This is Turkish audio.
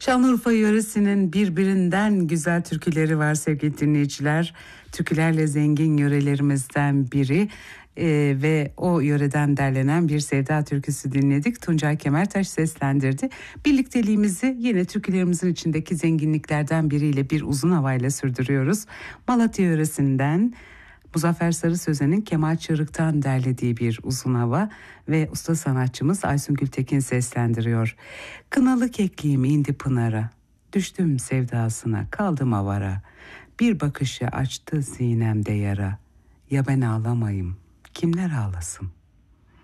Şanlıurfa yöresinin birbirinden güzel türküleri var sevgili dinleyiciler. Türkülerle zengin yörelerimizden biri ve o yöreden derlenen bir sevda türküsü dinledik. Tuncay Kemertaş seslendirdi. Birlikteliğimizi yine türkülerimizin içindeki zenginliklerden biriyle bir uzun havayla sürdürüyoruz. Malatya yöresinden Muzaffer Sarı Sözen'in Kemal Çığırık'tan derlediği bir uzun hava ve usta sanatçımız Aysun Gültekin seslendiriyor. Kınalı kekliğim indi pınara, düştüm sevdasına kaldım avara. Bir bakışı açtı sinemde yara, ya ben ağlamayım kimler ağlasın?